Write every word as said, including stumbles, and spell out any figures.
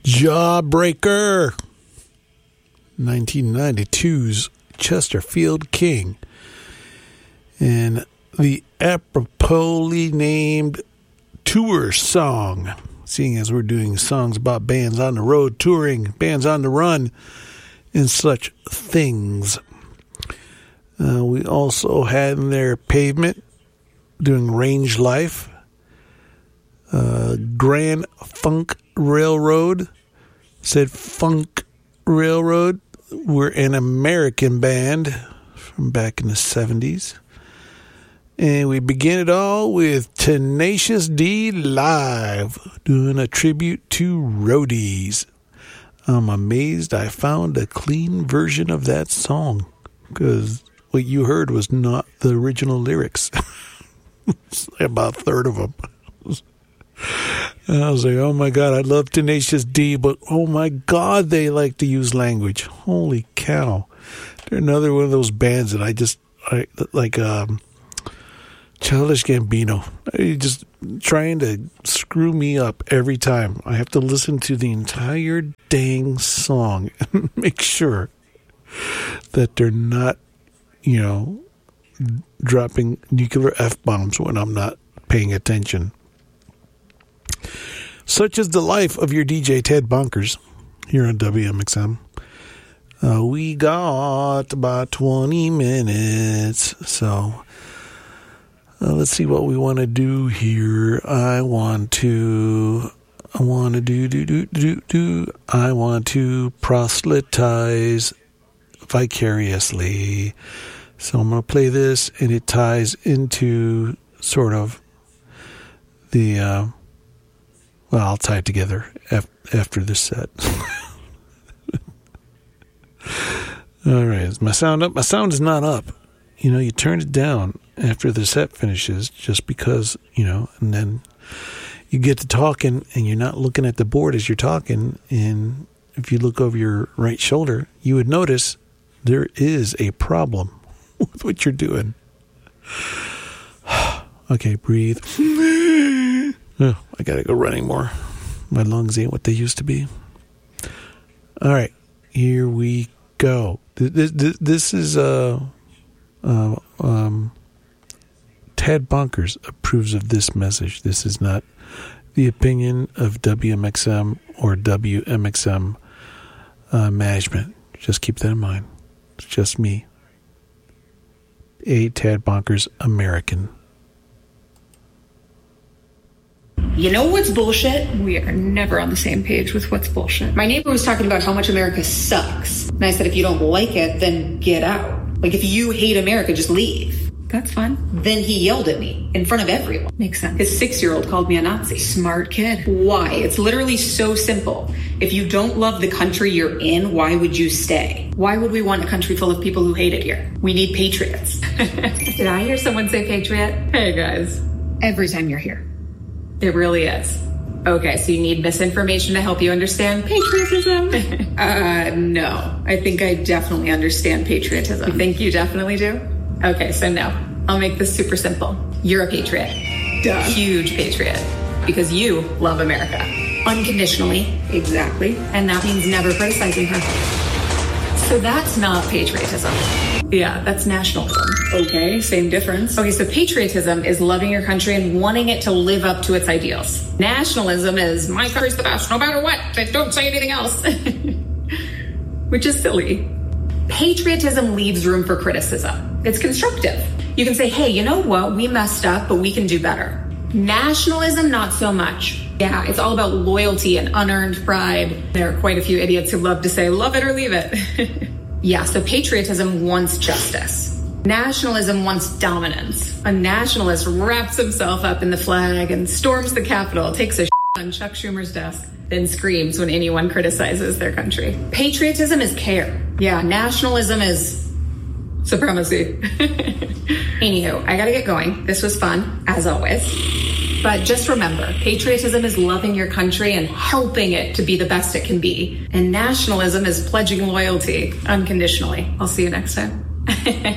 Jawbreaker, nineteen ninety-two's Chesterfield King, and the aproposly named tour song, seeing as we're doing songs about bands on the road touring, bands on the run, and such things. Uh, we also had in there Pavement doing Range Life, uh, Grand Funk Railroad said Funk Railroad. We're an American band from back in the seventies. And we begin it all with Tenacious D live, doing a tribute to Roadies. I'm amazed I found a clean version of that song, because what you heard was not the original lyrics. About a third of them. And I was like, oh my God, I love Tenacious D, but oh my God, they like to use language. Holy cow. They're another one of those bands that I just, I like, um, Childish Gambino. They're just trying to screw me up every time. I have to listen to the entire dang song and make sure that they're not, you know, dropping nuclear F-bombs when I'm not paying attention. Such is the life of your D J Ted Bonkers here on W M X M. Uh, we got about twenty minutes, so uh, let's see what we want to do here. I want to, I want to do, do, do, do, do. I want to proselytize vicariously. So I'm going to play this, and it ties into sort of the, uh, well, I'll tie it together af- after this set. All right, is my sound up? My sound is not up. You know, you turn it down after the set finishes just because, you know, and then you get to talking and you're not looking at the board as you're talking. And if you look over your right shoulder, you would notice there is a problem with what you're doing. Okay, breathe. Oh, I gotta go running more. My lungs ain't what they used to be. All right, here we go. This, this, this is uh, uh, um, Ted Bonkers approves of this message. This is not the opinion of W M X M or W M X M uh, management. Just keep that in mind. It's just me. A Ted Bonkers American. You know what's bullshit? We are never on the same page with what's bullshit. My neighbor was talking about how much America sucks. And I said, if you don't like it, then get out. Like, if you hate America, just leave. That's fun. Then he yelled at me in front of everyone. Makes sense. His six-year-old called me a Nazi. Smart kid. Why? It's literally so simple. If you don't love the country you're in, why would you stay? Why would we want a country full of people who hate it here? We need patriots. Did I hear someone say patriot? Hey, guys. Every time you're here. It really is. Okay, so you need misinformation to help you understand patriotism? uh, no. I think I definitely understand patriotism. You think you definitely do? Okay, so no. I'll make this super simple. You're a patriot. Duh. Huge patriot. Because you love America. Unconditionally. Exactly. And that means never criticizing her. So that's not patriotism. Yeah, that's nationalism. Okay, same difference. Okay, so patriotism is loving your country and wanting it to live up to its ideals. Nationalism is, my country's the best, no matter what. Don't say anything else. Which is silly. Patriotism leaves room for criticism. It's constructive. You can say, hey, you know what? We messed up, but we can do better. Nationalism, not so much. Yeah, it's all about loyalty and unearned pride. There are quite a few idiots who love to say, love it or leave it. Yeah, so patriotism wants justice. Nationalism wants dominance. A nationalist wraps himself up in the flag and storms the Capitol, takes a shit on Chuck Schumer's desk, then screams when anyone criticizes their country. Patriotism is care. Yeah, nationalism is supremacy. Anywho, I gotta get going. This was fun, as always. But just remember, patriotism is loving your country and helping it to be the best it can be. And nationalism is pledging loyalty unconditionally. I'll see you next time.